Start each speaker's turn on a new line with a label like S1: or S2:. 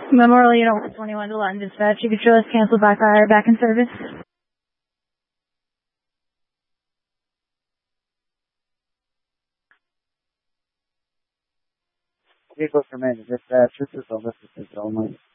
S1: Memorial Unit 121 to London Dispatch. You could show us cancel by fire, back in service.
S2: Vehicle for man, dispatch. This is Elvis only.